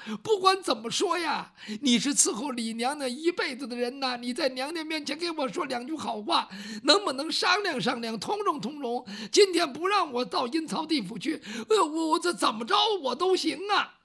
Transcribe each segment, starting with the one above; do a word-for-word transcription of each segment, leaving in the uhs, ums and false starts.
不管怎么说呀，你是伺候李娘娘一辈子的人呐，你在娘娘面前给我说两句好话，能不能商量商量，通融通融？今天不让我到阴曹地府去，呃，我我这怎么着我都行啊。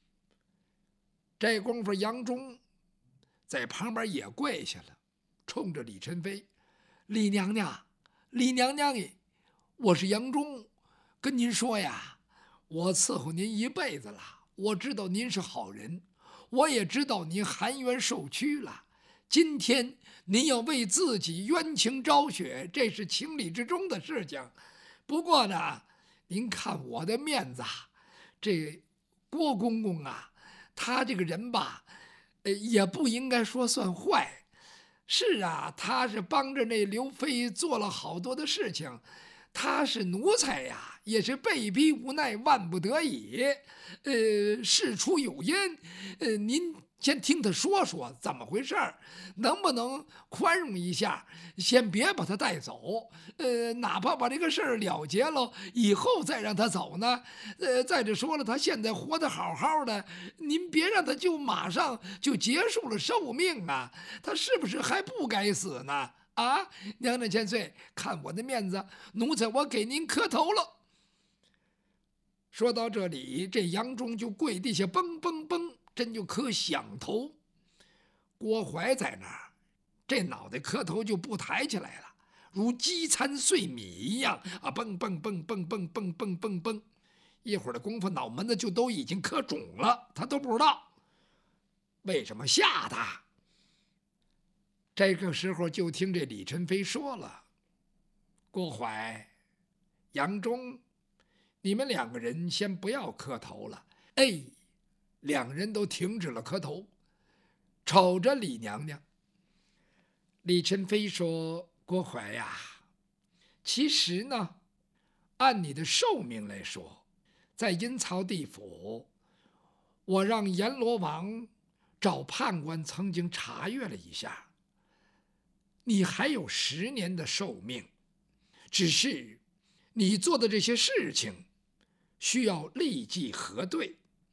这功夫，杨忠在旁边也跪下了，冲着李宸妃：“李娘娘，李娘娘哎，我是杨忠，跟您说呀，我伺候您一辈子了。”我知道您是好人，我也知道您含冤受屈了。今天您要为自己冤情昭雪，这是情理之中的事情。不过呢，您看我的面子，这郭公公啊，他这个人吧，呃，也不应该说算坏。是啊，他是帮着那刘妃做了好多的事情。他是奴才呀，也是被逼无奈，万不得已。呃，事出有因，呃，您先听他说说怎么回事儿，能不能宽容一下，先别把他带走。呃，哪怕把这个事儿了结了，以后再让他走呢。呃，再者说了，他现在活得好好的，您别让他就马上就结束了寿命啊，他是不是还不该死呢？啊，娘娘千岁，看我的面子，奴才我给您磕头了。说到这里，这杨忠就跪地下，嘣嘣嘣，真就磕响头。郭槐在那儿，这脑袋磕头就不抬起来了，如饥餐碎米一样啊，蹦蹦蹦蹦蹦蹦蹦蹦蹦，一会儿的功夫，脑门子就都已经磕肿了，他都不知道为什么吓他。这个时候，就听这李宸妃说了：“郭槐、杨忠，你们两个人先不要磕头了。”哎，两人都停止了磕头，瞅着李娘娘。李宸妃说：“郭槐呀，其实呢，按你的寿命来说，在阴曹地府，我让阎罗王找判官曾经查阅了一下。你还有十年的寿命，只是你做的这些事情需要立即核对，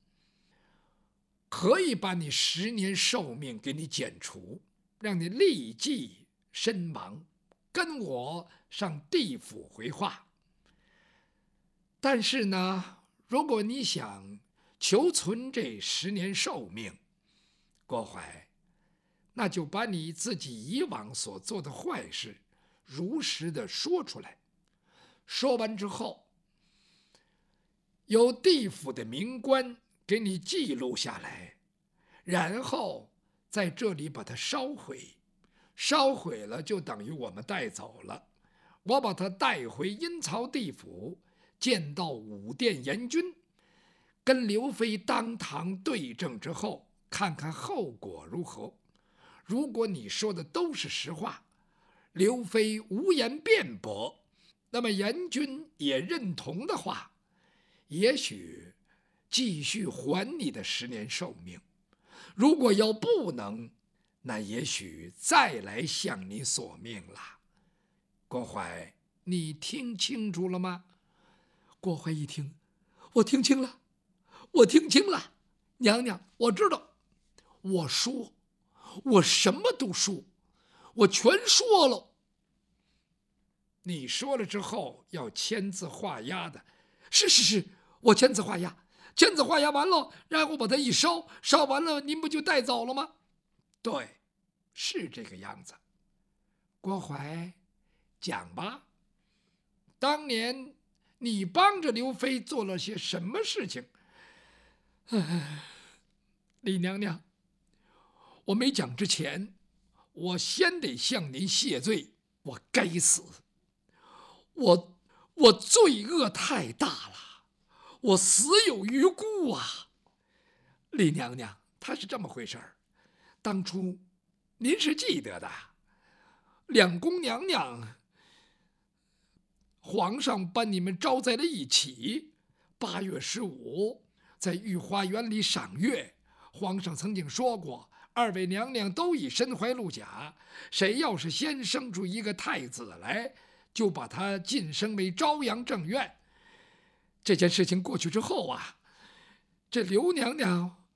可以把你十年寿命给你减除，让你立即身亡，跟我上地府回话。但是呢，如果你想求存这十年寿命，郭槐，那就把你自己以往所做的坏事如实的说出来。说完之后，由地府的民官给你记录下来，然后在这里把它烧毁。烧毁了就等于我们带走了。我把它带回阴曹地府，见到武殿阎君，跟刘妃当堂对证之后，看看后果如何。如果你说的都是实话，刘妃无言辩驳，那么阎君也认同的话，也许继续还你的十年寿命。如果要不能，那也许再来向你索命了。郭槐，你听清楚了吗？郭槐一听，我听清了，我听清了，娘娘，我知道，我说。我什么都说，我全说了。你说了之后要签字画押的。是是是，我签字画押，签字画押完了，然后把它一烧，烧完了您不就带走了吗？对，是这个样子。郭槐，讲吧，当年你帮着刘妃做了些什么事情？李娘娘，我没讲之前，我先得向您谢罪。我该死，我我罪恶太大了，我死有余辜啊！李娘娘，她是这么回事儿，当初您是记得的，两宫娘娘，皇上把你们招在了一起。八月十五，在御花园里赏月，皇上曾经说过，二位娘娘都已身怀禄甲，谁要是先生出一个太子来，就把他晋升为昭阳正院。这件事情过去之后啊，这刘娘娘